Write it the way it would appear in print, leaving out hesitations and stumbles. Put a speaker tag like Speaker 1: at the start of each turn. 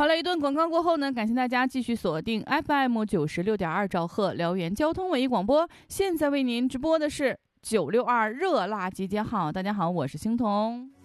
Speaker 1: 好了，一顿广告过后呢，感谢大家继续锁定 FM96.2兆赫辽源交通文艺广播。现在为您直播的是962热辣集结号。大家好，我是星彤。